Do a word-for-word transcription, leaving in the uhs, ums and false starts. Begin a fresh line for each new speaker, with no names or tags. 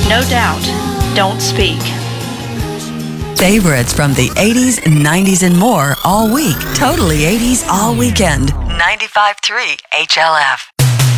No Doubt, Don't Speak.
Favorites from the eighties, nineties, and more all week. Totally eighties all weekend. ninety-five point three H L F.